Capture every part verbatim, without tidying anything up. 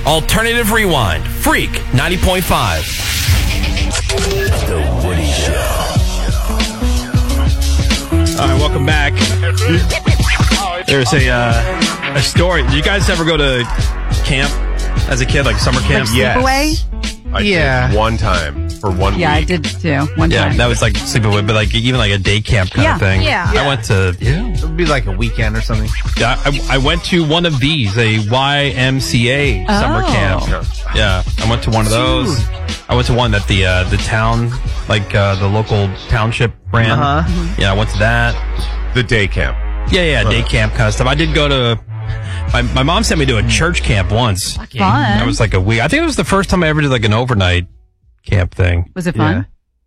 Alternative Rewind. Freak ninety point five. The Woody Show. All right, welcome back. There's a uh, a story. Did you guys ever go to camp as a kid, like summer camp? Like Yes. sleepaway? I Yeah. did one time for one Yeah, I week. did too. One Yeah, time. that was like sleepaway, but like even like a day camp kind Yeah, of thing. yeah. I went to Yeah. It would be like a weekend or something. yeah, I, I went to one of these, a Y M C A summer Oh. camp. Yeah, I went to one of those. I went to one that the uh, the town, like uh, the local township ran. Uh-huh. Yeah, I went to that. The day camp. Yeah, yeah, day camp kind of stuff. I did go to. My, my mom sent me to a church camp once. Fun. That was like a week. I think it was the first time I ever did like an overnight camp thing. Was it fun?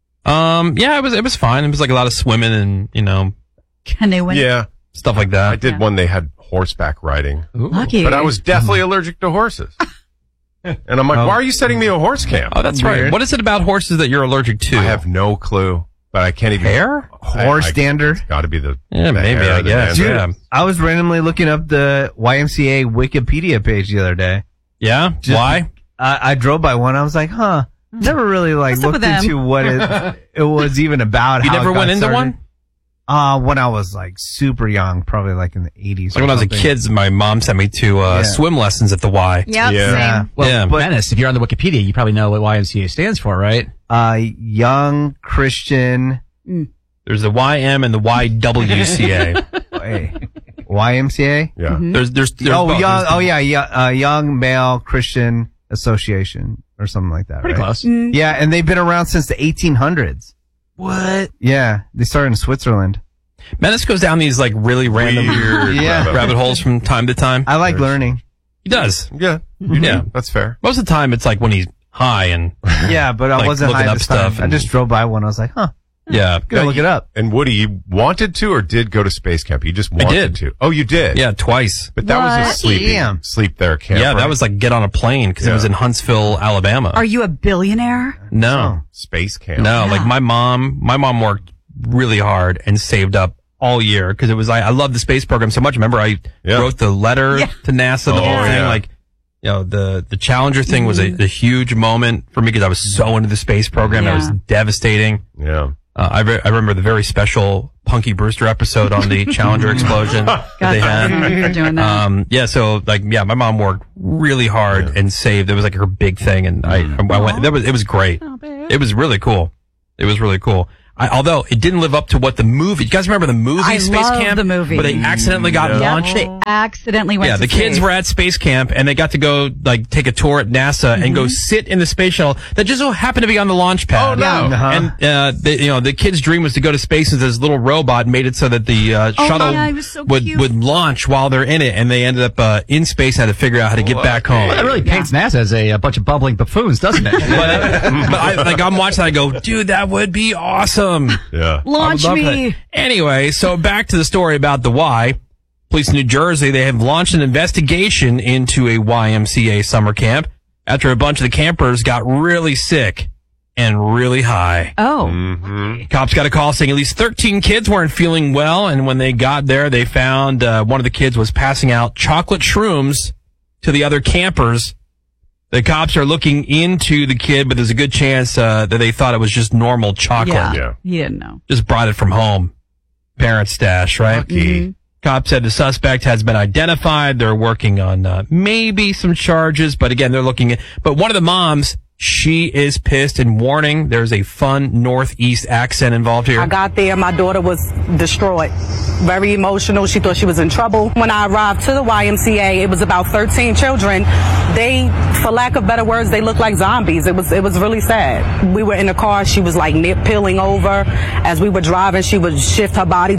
Um, yeah, it was. It was fine. It was like a lot of swimming and you know Canoeing. Yeah. stuff like that. I did Yeah. one they had horseback riding. Lucky. But I was definitely allergic to horses. And I'm like, Oh. why are you sending me a horse camp? Oh, that's right. Weird. What is it about horses that you're allergic to? I have no clue, but I can't even. Hair? Horse I- I- dander? Got to be the. Yeah, the maybe, hair I of the guess. dander. Yeah. Dude, I was randomly looking up the Y M C A Wikipedia page the other day. Yeah. Just- Why? I, I drove by one. I was like, huh. Never really like What's up looked with them? into what it, it was even about. You how never it got went into started. one? Uh, when I was like super young, probably like in the eighties. Like when I was a kid, my mom sent me to uh, Yeah. swim lessons at the Y. Yep, Yeah. Yeah. same. Well, Yeah. but Menace, if you're on the Wikipedia, you probably know what Y M C A stands for, right? Uh, young Christian, There's the Y M and the Y W C A. hey, Y M C A? Yeah. There's, there's, there's Oh, both. young, There's the- oh yeah, yeah, uh, Young Male Christian Association or something like that. Pretty right? close. Yeah, and they've been around since the eighteen hundreds. What? Yeah, they started in Switzerland. Menace goes down these like really random Weird Yeah. rabbit rabbit holes from time to time. I like learning. He does. Yeah. Yeah. That's fair. Most of the time, it's like when he's high and Yeah, but I Like wasn't looking high up this time. stuff I and- just drove by one. I was like, huh, yeah, gonna look it up. And Woody, you wanted to or did go to space camp? You just wanted did. to. Oh, you did? yeah, twice. But that was a What? sleepy, Damn. sleep there camp. Yeah, that right? was like get on a plane because it Yeah. was in Huntsville, Alabama. Are you a billionaire? no, space camp. no, Yeah. like my mom, my mom worked really hard and saved up all year because it was like I love the space program so much. Remember, I Yeah. wrote the letter Yeah. to NASA, the Oh, whole thing. yeah. Like, you know, the the Challenger thing was a, a huge moment for me because I was so into the space program. It was Yeah. devastating. Yeah. Uh, I, re- I remember the very special Punky Brewster episode on the Challenger explosion that God, they I had. remember you doing that. Um, yeah, so like, yeah, my mom worked really hard and saved. It was like her big thing, and I, I went. That was it was great. It was really cool. It was really cool. I, although it didn't live up to what the movie. You guys remember the movie I Space love Camp? the movie. where they accidentally got Yep, launched. they accidentally went Yeah, to the kids space. were at space camp and they got to go like take a tour at NASA and Mm-hmm. go sit in the space shuttle that just so happened to be on the launch pad. Oh, no. Uh-huh. And uh, the, you know, the kid's dream was to go to space, and this little robot made it so that the uh, Oh, shuttle yeah, it was so would cute. would launch while they're in it, and they ended up uh, in space and had to figure out how to get back home. That really paints NASA as a, a bunch of bumbling buffoons, doesn't it? but but I, like I'm watching, I go, dude, that would be awesome. Yeah. Launch I would love me. that. Anyway, so back to the story about the Y. Police in New Jersey, they have launched an investigation into a Y M C A summer camp after a bunch of the campers got really sick and really high. Oh. Mm-hmm. Cops got a call saying at least thirteen kids weren't feeling well, and when they got there, they found uh, one of the kids was passing out chocolate shrooms to the other campers. The cops are looking into the kid, but there's a good chance uh, that they thought it was just normal chocolate. Yeah. Yeah. He didn't know. Just brought it from home. Parent stash, right? Lucky. Cops said the suspect has been identified. They're working on uh, maybe some charges, but again, they're looking at. But one of the moms, she is pissed and warning. There's a fun Northeast accent involved here. I got there, my daughter was distraught, very emotional. She thought she was in trouble. When I arrived to the Y M C A, it was about thirteen children. They, for lack of better words, they looked like zombies. It was it was really sad. We were in the car. She was like nip peeling over. As we were driving, she would shift her body.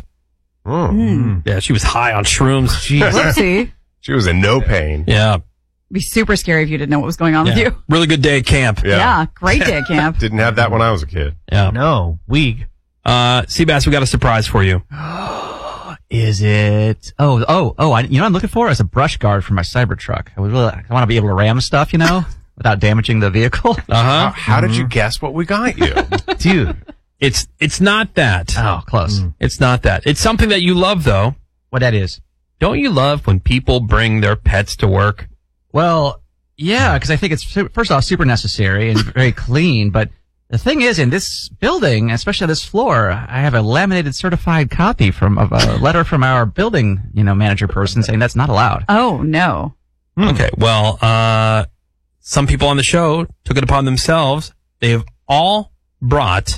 Yeah, she was high on shrooms. Whoopsie. She was in no pain. Yeah. It'd be super scary if you didn't know what was going on with yeah. you. Really good day at camp. Yeah. Yeah. Great day at camp. Didn't have that when I was a kid. Yeah. No, weak. Uh, Seabass, we got a surprise for you. Is it? Oh, oh, oh! I, you know what I'm looking for is a brush guard for my Cybertruck. I would really, I want to be able to ram stuff, you know, without damaging the vehicle. Uh How, huh. how did you guess what we got you? Dude. It's it's not that. Oh, close. It's not that. It's something that you love, though. What that is? Don't you love when people bring their pets to work? Well, Yeah, because I think it's, su- first off, super necessary and very clean. But the thing is, in this building, especially on this floor, I have a laminated certified copy from of a letter from our building, you know, manager person saying that's not allowed. Oh, no. Okay, well, uh, some people on the show took it upon themselves. They have all brought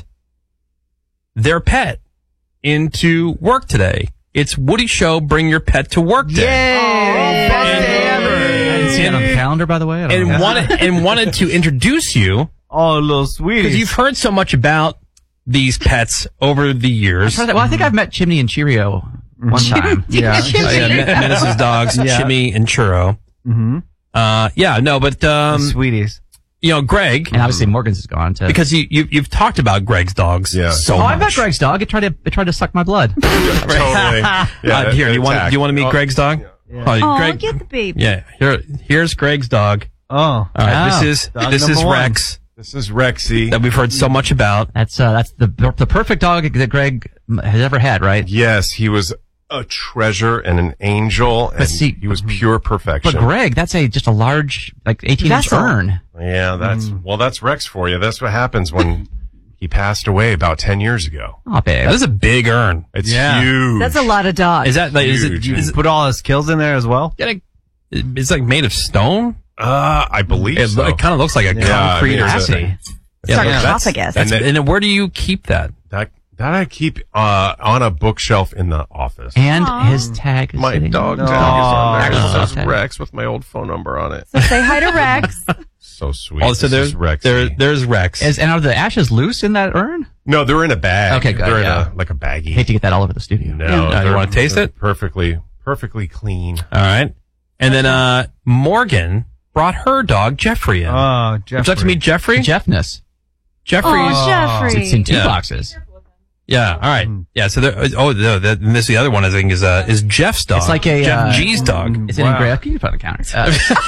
their pet into work today. It's Woody Show Bring Your Pet to Work Day. Yay! Best day ever. I didn't see it on the calendar, by the way. I don't And know. wanted, and wanted to introduce you Oh, little sweeties. because you've heard so much about these pets over the years. Well, I think I've met Chimney and Cheerio one time. Yeah. Oh, yeah, Men- Menace's dogs, Yeah. Chimmy and Churro. Mm-hmm. Uh, yeah, no, but, um, Sweeties. you know, Greg, And obviously Morgan's is gone, too. because you, you, you've talked about Greg's dogs Yeah. so Oh, much. I met Greg's dog. It tried to it tried to suck my blood. Totally. Yeah, uh, here, you want, attack. do you want to meet Oh, Greg's dog? Yeah. Oh, Oh, Greg, get the baby. yeah, here, here's Greg's dog. Oh. All right, Wow. this is, Dog this is number one. Rex This is Rexy. that we've heard so much about. That's uh, that's the the perfect dog that Greg has ever had, right? Yes, he was a treasure and an angel, and see- he was pure perfection. But Greg, that's a just a large, like eighteen inch Vessel. urn. Yeah, that's well, that's Rex for you. That's what happens when he passed away about ten years ago. Oh, babe. That is a big urn. It's Yeah. huge. That's a lot of dogs. Is that like, is it, Huge. You is it, put all his kills in there as well? yeah, like, it's like made of stone? Uh, I believe It, so. it kind of looks like a Yeah, I concrete mean, or it's a- something. Yeah, that's- Sarcophagus. That's, And and, then- where do you keep that? that that I keep uh on a bookshelf in the office. And his tag is My sitting- dog No. tag is on there. Oh, It says okay. Rex with my old phone number on it. So say hi to Rex. So sweet. Oh, so This there's is Rexy. there, there's Rex. Is, and are the ashes loose in that urn? No, they're in a bag. Okay, good, They're yeah. in a like a baggie. Hate to get that all over the studio. No, Yeah. they're- You wanna taste they're it? Perfectly, perfectly clean. All right. And then uh Morgan brought her dog Jeffrey in. Oh, Jeffrey. Would you like to meet Jeffrey? Jeffness. Jeffrey's. Oh, Jeffrey. It's in two Yeah. boxes. Yeah. All right. Yeah. So there. Oh, no, that, and this the other one I think is uh is Jeff's dog. It's like a, Jeff uh, G's dog. Is it Wow. engraved? You can put it on the counter.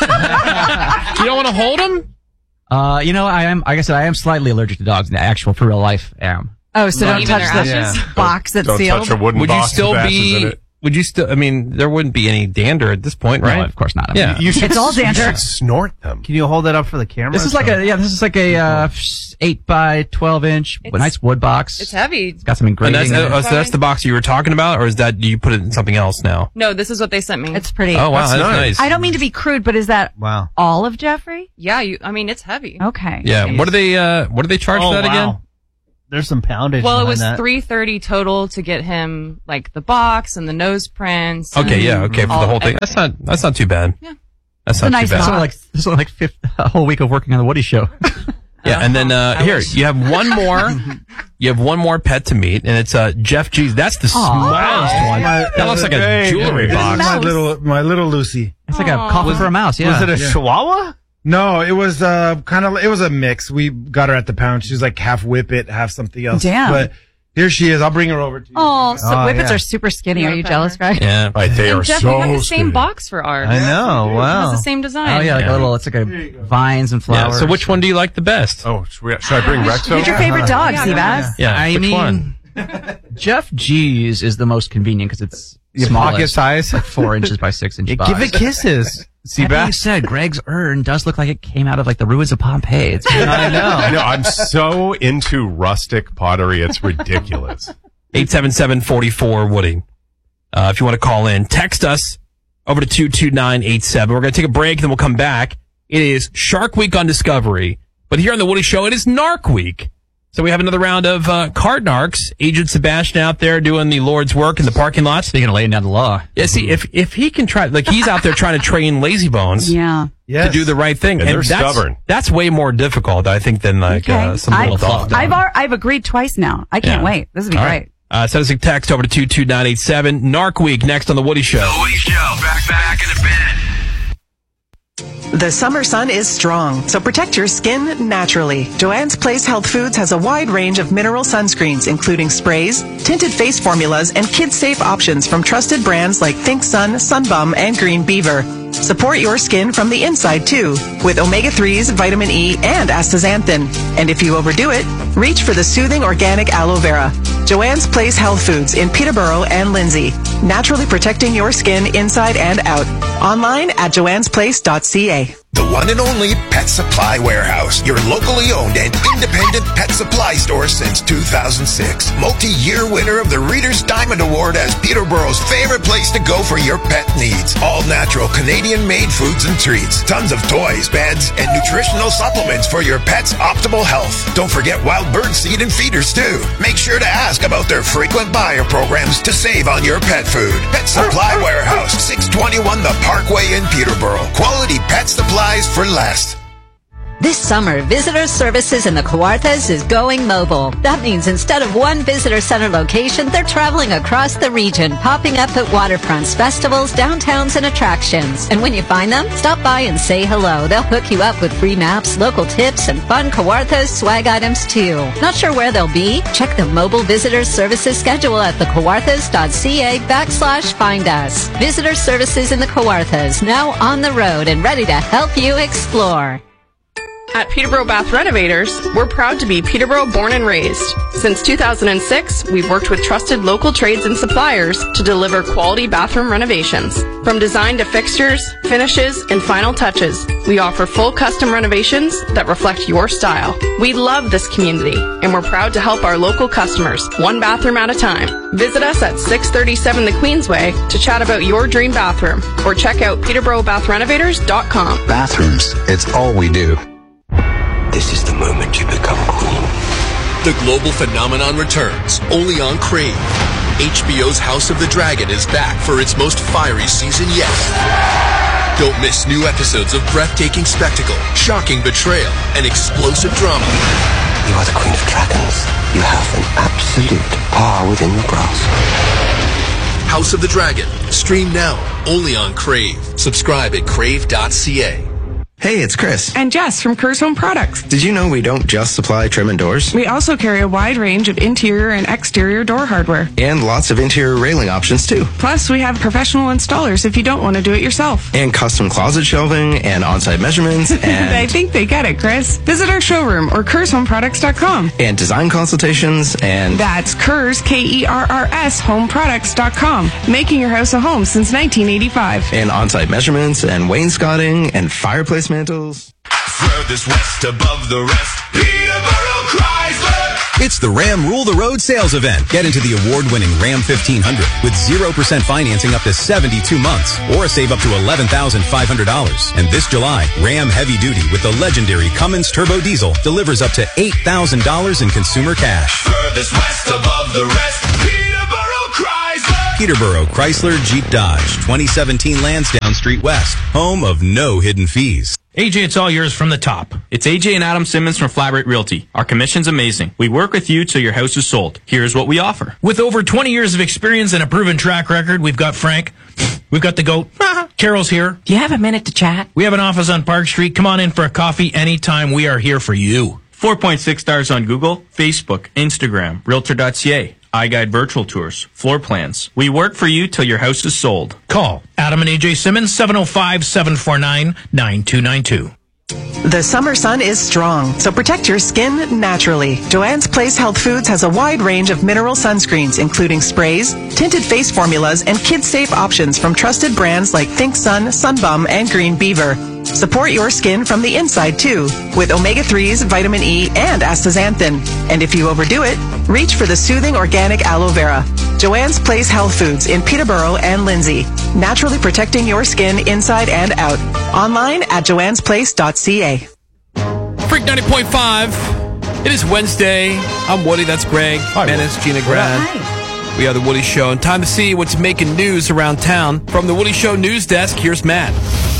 Uh, You don't want to hold him? uh, you know, I am. Like I said, I am slightly allergic to dogs. In the actual, for real life, am. Oh, so don't even touch their the ashes? box that's Don't sealed. touch a wooden Would you box still with ashes in be? it. Would you still? I mean, there wouldn't be any dander at this point, No, right? of course not. I Yeah. mean, You should, It's all you dander. should snort them. Can you hold it up for the camera? This is like a yeah. This is like a uh, eight by twelve inch It's- nice wood box. It's heavy. It's got some And engraving. that's in it. oh, so that's the box you were talking about, or is that do you put it in something else now? No, this is what they sent me. It's pretty. Oh wow, That's that's, nice. nice. I don't mean to be crude, but is that Wow. all of Jeffrey? yeah, you. I mean, it's heavy. Okay. Yeah. What do they? Uh, what do they charge Oh, for that wow. again? There's some poundage. Well, it behind was that. three thirty total to get him like the box and the nose prints. Okay. and Yeah. Okay. For the all- whole thing. That's not. That's not too bad. Yeah. That's a not nice too bad. This is box. only like this is only like fifth, a whole week of working on the Woody Show. Yeah, and then uh, I here wish. you have one more. You have one more pet to meet, and it's uh, Jeff G's. That's the smallest one. That looks like a Hey, jewelry this is box. my Mouse. little, my little Lucy. It's like a coffin for a mouse. Yeah. Was it a Yeah. Chihuahua? No, it was uh kind of it was a mix. We got her at the pound. She was like half whippet, half something else. Damn. But here she is. I'll bring her over to you. Oh, so Oh, whippets yeah. are super skinny. Yeah, Are you okay. jealous, Greg? Yeah. Right, they And are Jeff, so we have the same skinny. box for ours. I know. It has Wow. the same design. Oh yeah, like Yeah. a little. It's like a vines and Yeah. flowers. So which one do you like the best? Oh, should, we, should I bring Rex Who's your over? favorite dog, Yeah, Seabass? Yeah. I which mean, one? Jeff G's is the most convenient because it's Your smallest, pocket size? like four inches by six inch Yeah, box. give it kisses. See That being back? said, Greg's urn does look like it came out of like the ruins of Pompeii. It's I know. I know. I'm so into rustic pottery. It's ridiculous. eight seven seven, four four, Woody. Uh, if you want to call in, text us over to two two nine eight seven. We're going to take a break, then we'll come back. It is Shark Week on Discovery. But here on the Woody Show, it is Narc Week. So we have another round of uh, card narcs. Agent Sebastian out there doing the Lord's work in the parking lot. Speaking of laying down the law. Yeah, see, if if he can try, like he's out there trying to train lazy bones Yeah. Yes. to do the right thing, And they're that's, stubborn. That's way more difficult, I think, than like Okay. uh, some I, little dog. I've, ar- I've agreed twice now. I can't Yeah. wait. This would be All great. right. Uh, send us a text over to two two nine eight seven. Narc Week next on the Woody Show. The Woody Show. Back, back in a bit. The summer sun is strong, so protect your skin naturally. Joanne's Place Health Foods has a wide range of mineral sunscreens, including sprays, tinted face formulas, and kid-safe options from trusted brands like Think Sun, Sunbum, and Green Beaver. Support your skin from the inside, too, with omega threes, vitamin E, and astaxanthin. And if you overdo it, reach for the soothing organic aloe vera. Joanne's Place Health Foods in Peterborough and Lindsay, naturally protecting your skin inside and out. Online at joannes place dot c a. The one and only Pet Supply Warehouse, your locally owned and independent pet supply store since two thousand six. Multi-year winner of the Reader's Diamond Award as Peterborough's favorite place to go for your pet needs. All natural Canadian-made foods and treats. Tons of toys, beds, and nutritional supplements for your pet's optimal health. Don't forget wild bird seed and feeders too. Make sure to ask about their frequent buyer programs to save on your pet food. Pet Supply Warehouse, six twenty-one The Parkway in Peterborough. Quality pet supplies for less. This summer, Visitor Services in the Kawarthas is going mobile. That means instead of one visitor center location, they're traveling across the region, popping up at waterfronts, festivals, downtowns, and attractions. And when you find them, stop by and say hello. They'll hook you up with free maps, local tips, and fun Kawarthas swag items too. Not sure where they'll be? Check the Mobile Visitor Services schedule at thecawarthas.ca backslash find us. Visitor Services in the Kawarthas, now on the road and ready to help you explore. At Peterborough Bath Renovators, we're proud to be Peterborough born and raised. Since two thousand six, we've worked with trusted local trades and suppliers to deliver quality bathroom renovations. From design to fixtures, finishes, and final touches, we offer full custom renovations that reflect your style. We love this community, and we're proud to help our local customers, one bathroom at a time. Visit us at six thirty-seven the Queensway to chat about your dream bathroom, or check out peterborough bath renovators dot com. Bathrooms, it's all we do. This is the moment you become queen. The global phenomenon returns, only on Crave. H B O's House of the Dragon is back for its most fiery season yet. Don't miss new episodes of breathtaking spectacle, shocking betrayal, and explosive drama. You are the queen of dragons. You have an absolute power within your grasp. House of the Dragon. Stream now, only on Crave. Subscribe at crave dot c a. Hey, it's Chris. And Jess from Kerr's Home Products. Did you know we don't just supply trim and doors? We also carry a wide range of interior and exterior door hardware. And lots of interior railing options, too. Plus, we have professional installers if you don't want to do it yourself. And custom closet shelving and on-site measurements and... I think they get it, Chris. Visit our showroom or kerrs home products dot com. And design consultations and... That's Kerrs, K E R R S, home products dot com. Making your house a home since nineteen eighty-five. And on-site measurements and wainscoting and fireplace mantles. Furthest west above the rest, Peterborough Chrysler. It's the Ram Rule the Road sales event. Get into the award-winning Ram fifteen hundred with zero percent financing up to seventy-two months or save up to eleven thousand five hundred dollars. And this July, Ram Heavy Duty with the legendary Cummins Turbo Diesel delivers up to eight thousand dollars in consumer cash. Furthest west above the rest, Peterborough Chrysler. Peterborough Chrysler Jeep Dodge, twenty seventeen Lansdowne Street West, home of no hidden fees. A J, it's all yours from the top. It's A J and Adam Simmons from Flabright Realty. Our commission's amazing. We work with you till your house is sold. Here's what we offer. With over twenty years of experience and a proven track record, we've got Frank. We've got the goat. Carol's here. Do you have a minute to chat? We have an office on Park Street. Come on in for a coffee anytime. We are here for you. four point six stars on Google, Facebook, Instagram, realtor dot c a. iGuide virtual tours, floor plans. We work for you till your house is sold. Call Adam and A J Simmons, seven oh five, seven four nine, nine two nine two. The summer sun is strong, so protect your skin naturally. Joanne's Place Health Foods has a wide range of mineral sunscreens, including sprays, tinted face formulas, and kid-safe options from trusted brands like Think Sun, Sunbum, and Green Beaver. Support your skin from the inside, too, with omega threes, vitamin E, and astaxanthin. And if you overdo it, reach for the soothing organic aloe vera. Joanne's Place Health Foods in Peterborough and Lindsay, naturally protecting your skin inside and out. Online at joannes place dot c a. Freak ninety point five. It is Wednesday. I'm Woody. That's Greg. Hi, Menace, Gina Grad. Hi. We are the Woody Show. And time to see what's making news around town. From the Woody Show news desk, here's Matt.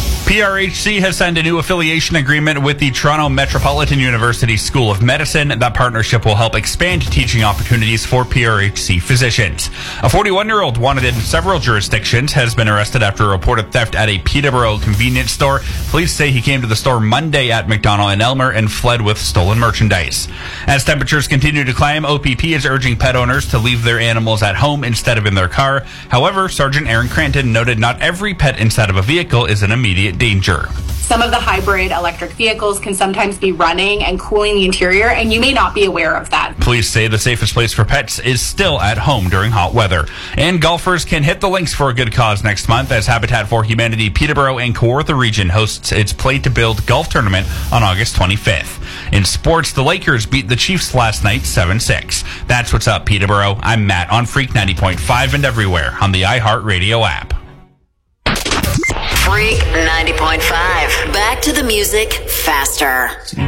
P R H C has signed a new affiliation agreement with the Toronto Metropolitan University School of Medicine. That partnership will help expand teaching opportunities for P R H C physicians. A forty-one-year-old wanted in several jurisdictions has been arrested after a reported theft at a Peterborough convenience store. Police say he came to the store Monday at McDonald and Elmer and fled with stolen merchandise. As temperatures continue to climb, O P P is urging pet owners to leave their animals at home instead of in their car. However, Sergeant Aaron Cranton noted not every pet inside of a vehicle is an immediate danger. Some of the hybrid electric vehicles can sometimes be running and cooling the interior, and you may not be aware of that. Police say the safest place for pets is still at home during hot weather. And golfers can hit the links for a good cause next month as Habitat for Humanity Peterborough and Kawartha region hosts its Play to Build golf tournament on August twenty-fifth. In sports, the Lakers beat the Chiefs last night seven six. That's what's up, Peterborough. I'm Matt on Freak ninety point five and everywhere on the iHeartRadio app. Freak ninety point five. Back to the music faster.